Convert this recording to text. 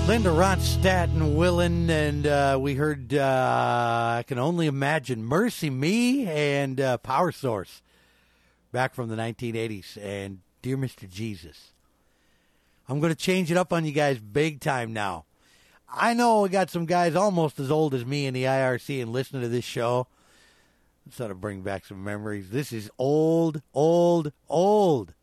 Linda Ronstadt and Willen, and we heard I Can Only Imagine, Mercy Me, and Power Source, back from the 1980s, and Dear Mr. Jesus. I'm going to change it up on you guys big time now. I know we got some guys almost as old as me in the IRC and listening to this show. Let's sort of bring back some memories. This is old, old, old.